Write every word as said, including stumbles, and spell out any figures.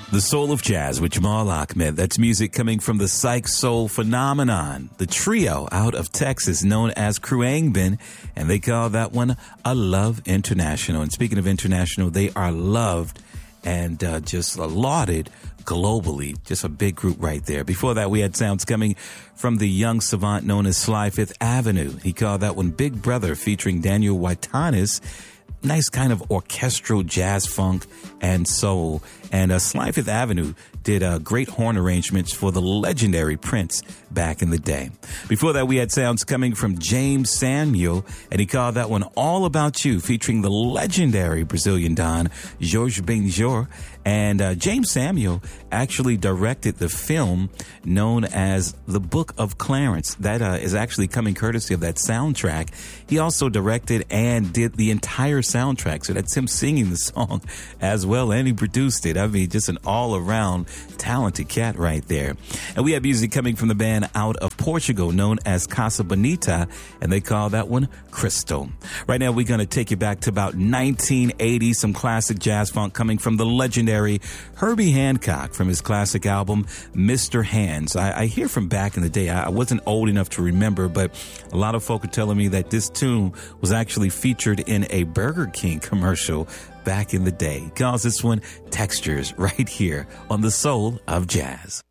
The Soul of Jazz with Jamal Ahmed. That's music coming from the Psych Soul Phenomenon, the trio out of Texas known as Khruangbin, and they call that one a Love International. And speaking of international, they are loved and uh, just lauded globally. Just a big group right there. Before that, we had sounds coming from the young savant known as Sly Fifth Avenue. He called that one Big Brother, featuring Daniel Waitanis. Nice kind of orchestral jazz funk and soul. And uh, Sly Fifth Avenue did uh, great horn arrangements for the legendary Prince back in the day. Before that, we had sounds coming from James Samuel, and he called that one All About You, featuring the legendary Brazilian Don, Jorge Benjor. And uh, James Samuel actually directed the film known as The Book of Clarence. That uh, is actually coming courtesy of that soundtrack. He also directed and did the entire soundtrack, so that's him singing the song as well, and he produced it. I mean, just an all-around talented cat right there. And we have music coming from the band out of Portugal known as Casa Bonita, and they call that one Crystal. Right now, we're going to take you back to about nineteen eighty, some classic jazz funk coming from the legendary Herbie Hancock from his classic album, Mister Hands. I, I hear from back in the day. I, I wasn't old enough to remember, but a lot of folk are telling me that this tune was actually featured in a Burger King commercial back in the day. He calls this one Textures right here on The Soul of Jazz.